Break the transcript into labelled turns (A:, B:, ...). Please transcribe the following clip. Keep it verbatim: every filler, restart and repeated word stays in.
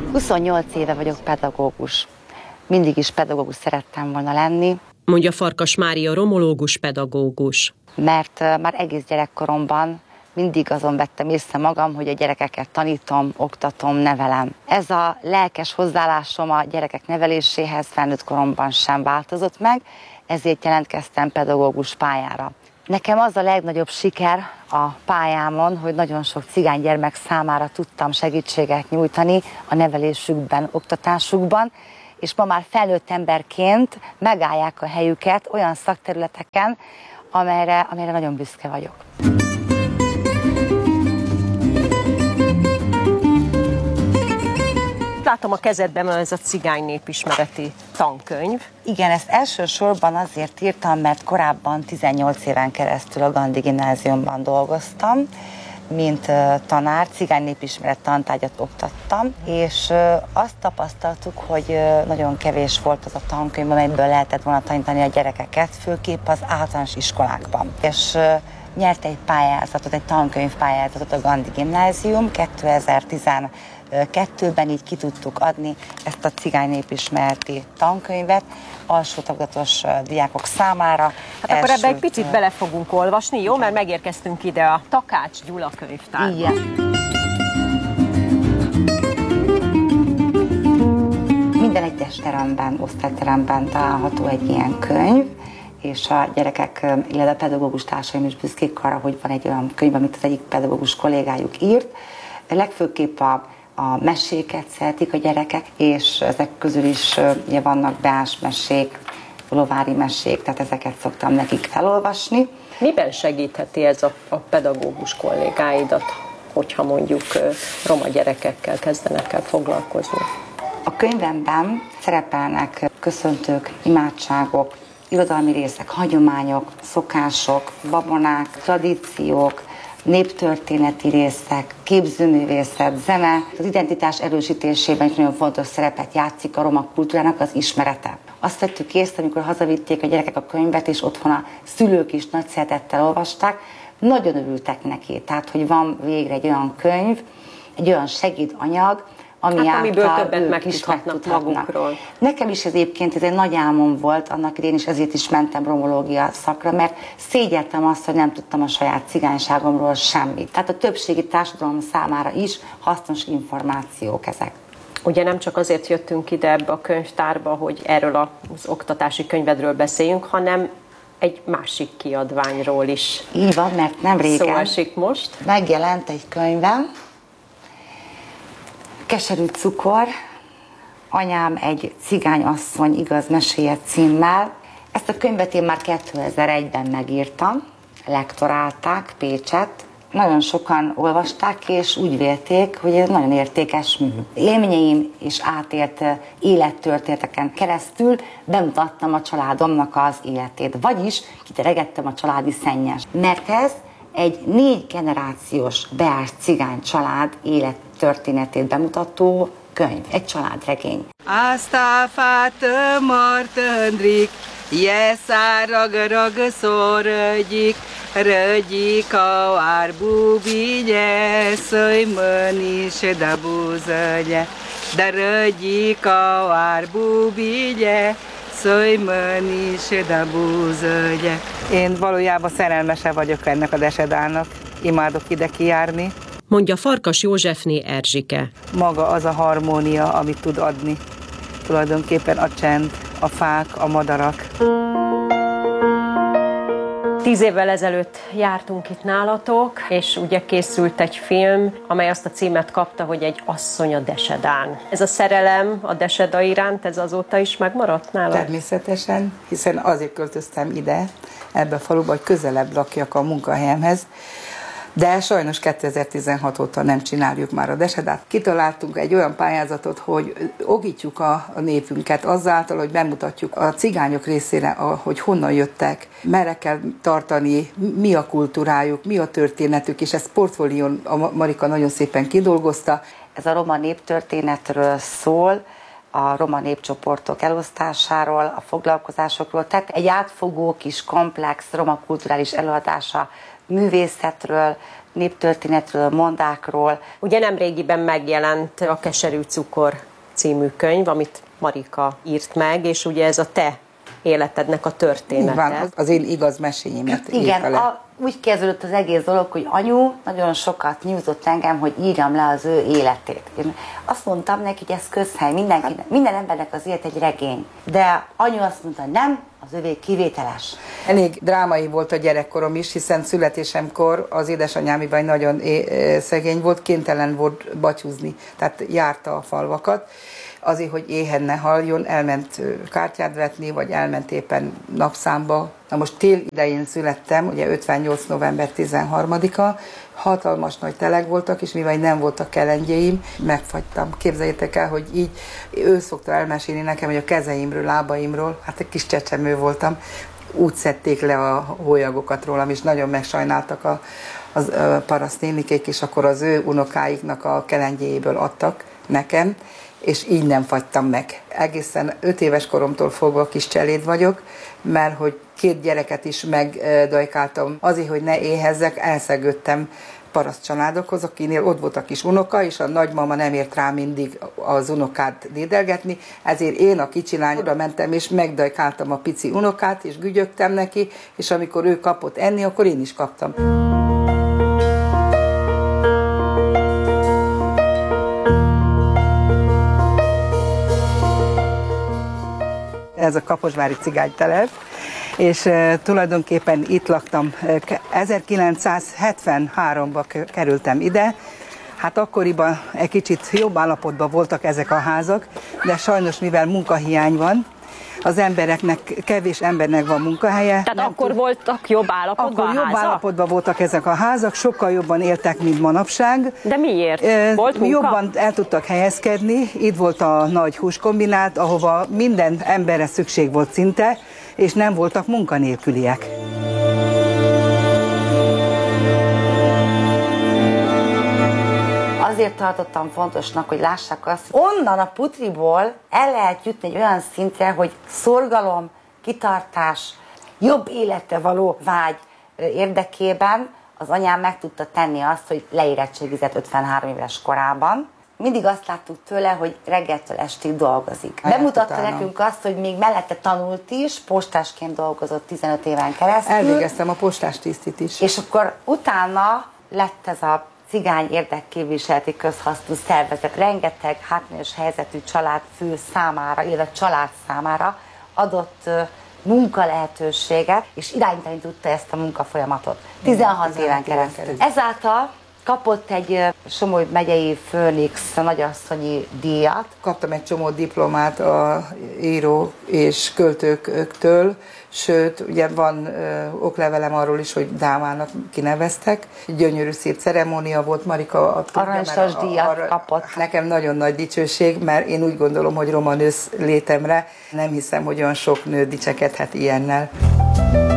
A: huszonnyolc éve vagyok pedagógus. Mindig is pedagógus szerettem volna lenni.
B: Mondja Farkas Mária romológus pedagógus.
A: Mert már egész gyerekkoromban mindig azon vettem észre magam, hogy a gyerekeket tanítom, oktatom, nevelem. Ez a lelkes hozzáállásom a gyerekek neveléséhez felnőtt koromban sem változott meg, ezért jelentkeztem pedagógus pályára. Nekem az a legnagyobb siker a pályámon, hogy nagyon sok cigány gyermek számára tudtam segítséget nyújtani a nevelésükben, oktatásukban, és ma már felnőtt emberként megállják a helyüket olyan szakterületeken, amelyre, amelyre nagyon büszke vagyok.
B: Látom a kezedben ez a cigány népismereti tankönyv.
A: Igen, ezt elsősorban azért írtam, mert korábban tizennyolc éven keresztül a Gandhi Gimnáziumban dolgoztam, mint tanár, cigány népismeret tantárgyat oktattam, és azt tapasztaltuk, hogy nagyon kevés volt az a tankönyv, amelyből lehetett volna tanítani a gyerekeket, főképp az általános iskolákban. És nyert egy pályázatot, egy tankönyv pályázatot a Gandhi Gimnázium, kétezer-tizenkettőben így ki tudtuk adni ezt a cigány népismereti tankönyvet alsó tagozatos diákok számára.
B: Hát akkor ebbe egy picit bele fogunk olvasni, jó? Mert megérkeztünk ide a Takács Gyula könyvtárba.
A: Igen. Minden egyes teremben, osztályteremben található egy ilyen könyv, és a gyerekek, illetve a pedagógus társaim is büszkék arra, hogy van egy olyan könyv, amit az egyik pedagógus kollégájuk írt. Legfőképp a, a meséket szeretik a gyerekek, és ezek közül is ugye, vannak beásmesék, lovári mesék, tehát ezeket szoktam nekik felolvasni.
B: Miben segítheti ez a, a pedagógus kollégáidat, hogyha mondjuk roma gyerekekkel kezdenek el foglalkozni?
A: A könyvemben szerepelnek köszöntők, imádságok, irodalmi részek, hagyományok, szokások, babonák, tradíciók, néptörténeti részek, képzőművészet, zene. Az identitás erősítésében is nagyon fontos szerepet játszik a roma kultúrának az ismerete. Azt vettük észre, amikor hazavitték a gyerekek a könyvet, és otthon a szülők is nagy szeretettel olvasták, nagyon örültek neki. Tehát, hogy van végre egy olyan könyv, egy olyan segédanyag, ami
B: hát, amiből
A: által
B: többet
A: ők is
B: megtudhatnak magukról.
A: Nekem is ez egyébként ez egy nagy álmom volt, annak idején is ezért is mentem romológia szakra, mert szégyeltem azt, hogy nem tudtam a saját cigányságomról semmit. Tehát a többségi társadalom számára is hasznos információk ezek.
B: Ugye nem csak azért jöttünk ide ebbe a könyvtárba, hogy erről az oktatási könyvedről beszéljünk, hanem egy másik kiadványról is.
A: Így van, mert nem régen
B: szó esik most.
A: Megjelent egy könyvem, Keserű cukor, anyám egy cigányasszony igaz meséje címmel. Ezt a könyvet én már kétezer-egyben megírtam, lektorálták Pécset. Nagyon sokan olvasták, és úgy vélték, hogy ez nagyon értékes mű. Élményeim és átélt élettörténeteken keresztül bemutattam a családomnak az életét. Vagyis kiteregettem a családi szennyest. Mert ez egy négy generációs beárt cigány család élettörténetét bemutató könyv, egy családregény.
C: Aztafát martandrik, jeszárag rag szorögyik, rögyik a árbúbigye, szöjmön is de búzögye, de rögyik a árbúbigye, szöjmön is de búzögye. Én valójában szerelmese vagyok ennek a desedának, imádok ide kijárni.
B: Mondja Farkas Józsefné Erzsike.
C: Maga az a harmónia, amit tud adni. Tulajdonképpen a csend, a fák, a madarak.
B: Tíz évvel ezelőtt jártunk itt nálatok, és ugye készült egy film, amely azt a címet kapta, hogy Egy asszony a desedán. Ez a szerelem a deseda iránt, ez azóta is megmaradt nálad?
C: Természetesen, hiszen azért költöztem ide, ebbe a faluba, hogy közelebb lakjak a munkahelyemhez. De sajnos kétezer-tizenhat óta nem csináljuk már a desedát. Kitaláltunk egy olyan pályázatot, hogy ogítjuk a, a népünket azáltal, hogy bemutatjuk a cigányok részére, a, hogy honnan jöttek, merre kell tartani, mi a kultúrájuk, mi a történetük, és ezt portfólión a Marika nagyon szépen kidolgozta.
A: Ez a roma néptörténetről szól, a roma népcsoportok elosztásáról, a foglalkozásokról, tehát egy átfogó kis komplex roma kulturális előadása művészetről, néptörténetről, mondákról.
B: Ugye nemrégiben megjelent a Keserű cukor című könyv, amit Marika írt meg, és ugye ez a te életednek a története.
C: Van, az én igaz meséimet
A: Igen, a, úgy kezdődött az egész dolog, hogy anyu nagyon sokat nyújtott engem, hogy írjam le az ő életét. Én azt mondtam neki, hogy ez közhely, mindenki, minden embernek az élet egy regény. De anyu azt mondta, nem, az övé kivételes.
C: Elég drámai volt a gyerekkorom is, hiszen születésemkor az édesanyám egy nagyon szegény volt, kénytelen volt batyúzni, tehát járta a falvakat. Azért, hogy éhen ne haljon, elment kártyát vetni, vagy elment éppen napszámba. Na most tél idején születtem, ugye ötvennyolc november tizenharmadika, hatalmas nagy telek voltak, és mivel nem voltak kelengyéim, megfagytam. Képzeljétek el, hogy így ő szokta elmesélni nekem, hogy a kezeimről, lábaimról, hát egy kis csecsemő voltam, úgy szedték le a hólyagokat rólam, és nagyon megsajnáltak a, a, a parasztnénikék, és akkor az ő unokáiknak a kelengyéjéből adtak nekem, és így nem fagytam meg. Egészen öt éves koromtól fogva kis cseléd vagyok, mert hogy két gyereket is megdajkáltam. Azért, hogy ne éhezzek, elszegődtem paraszt családokhoz, akinél ott volt a kis unoka, és a nagymama nem ért rá mindig az unokát dédelgetni, ezért én a kicsi lány oda mentem, és megdajkáltam a pici unokát, és gügyögtem neki, és amikor ő kapott enni, akkor én is kaptam. Ez a kaposvári cigánytelep, és uh, tulajdonképpen itt laktam. ezerkilencszázhetvenháromban kerültem ide. Hát akkoriban egy kicsit jobb állapotban voltak ezek a házak, de sajnos mivel munkahiány van, az embereknek, kevés embernek van munkahelye.
B: Tehát akkor tud... voltak jobb állapotban
C: Akkor
B: a
C: jobb
B: házak?
C: állapotban voltak ezek a házak, sokkal jobban éltek, mint manapság.
B: De miért? Volt munka?
C: Jobban el tudtak helyezkedni. Itt volt a nagy húskombinát, ahova minden emberre szükség volt szinte, és nem voltak munkanélküliek.
A: Azért tartottam fontosnak, hogy lássák azt, onnan a putriból el lehet jutni egy olyan szintre, hogy szorgalom, kitartás, jobb életre való vágy érdekében az anyám meg tudta tenni azt, hogy leérettségizett ötvenhárom éves korában. Mindig azt láttuk tőle, hogy reggeltől estig dolgozik. Bemutatta utána nekünk azt, hogy még mellette tanult is, postásként dolgozott tizenöt éven keresztül.
C: Elvégeztem a postástisztit is.
A: És akkor utána lett ez a cigány érdekképviseleti közhasznú szervezet, rengeteg hátrányos helyzetű családfő számára, illetve család számára adott munkalehetőséget, és irányítani tudta ezt a munkafolyamatot. tizenhat éven keresztül. Ezáltal kapott egy Somogy megyei Főnix nagyasszonyi díjat.
C: Kaptam egy csomó diplomát a író és költőktől, sőt, ugye van ö, oklevelem arról is, hogy dámának kineveztek. Gyönyörű szép ceremónia volt, Marika.
A: Aranysas díjat kapott.
C: Nekem nagyon nagy dicsőség, mert én úgy gondolom, hogy roma nősz létemre nem hiszem, hogy olyan sok nő dicsekedhet ilyennel.